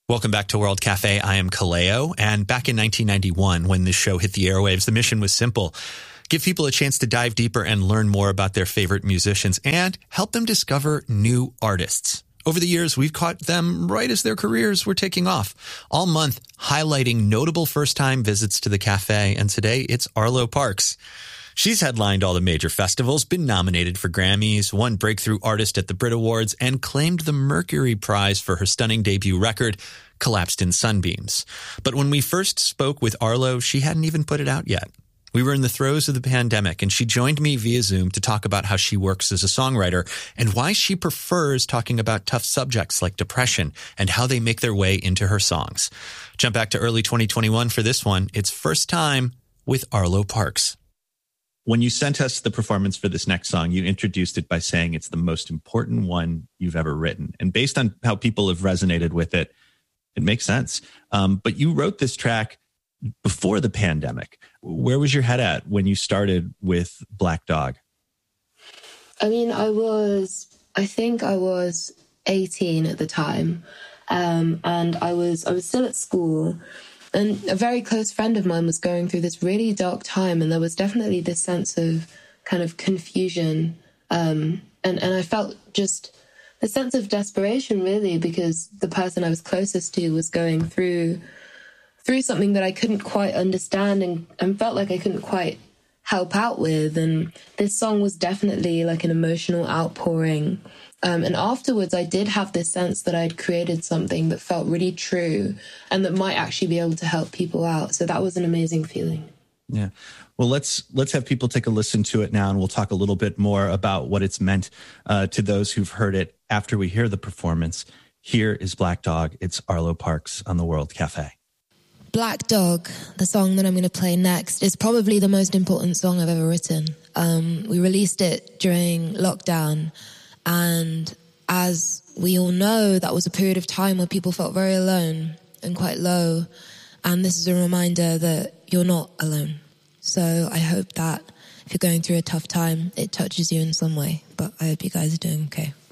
Welcome back to World Cafe. I am Kaleo. And back in 1991, when this show hit the airwaves, the mission was simple. Give people a chance to dive deeper and learn more about their favorite musicians and help them discover new artists. Over the years, we've caught them right as their careers were taking off, all month highlighting notable first-time visits to the cafe. And today, it's Arlo Parks. She's headlined all the major festivals, been nominated for Grammys, won Breakthrough Artist at the Brit Awards, and claimed the Mercury Prize for her stunning debut record, Collapsed in Sunbeams. But when we first spoke with Arlo, she hadn't even put it out yet. We were in the throes of the pandemic, and she joined me via Zoom to talk about how she works as a songwriter and why she prefers talking about tough subjects like depression and how they make their way into her songs. Jump back to early 2021 for this one. It's First Time with Arlo Parks. When you sent us the performance for this next song, you introduced it by saying it's the most important one you've ever written. And based on how people have resonated with it, it makes sense. But you wrote this track before the pandemic. Where was your head at when you started with Black Dog? I mean, I think I was 18 at the time. And I was still at school. And a very close friend of mine was going through this really dark time, and there was definitely this sense of kind of confusion. And I felt just a sense of desperation, really, because the person I was closest to was going through something that I couldn't quite understand and felt like I couldn't quite help out with. And this song was definitely like an emotional outpouring. And afterwards, I did have this sense that I'd created something that felt really true and that might actually be able to help people out. So that was an amazing feeling. Yeah. Well, let's have people take a listen to it now, and we'll talk a little bit more about what it's meant to those who've heard it after we hear the performance. Here is Black Dog. It's Arlo Parks on the World Cafe. Black Dog, the song that I'm going to play next, is probably the most important song I've ever written. We released it during lockdown. And as we all know, that was a period of time where people felt very alone and quite low. And this is a reminder that you're not alone. So I hope that if you're going through a tough time, it touches you in some way. But I hope you guys are doing okay.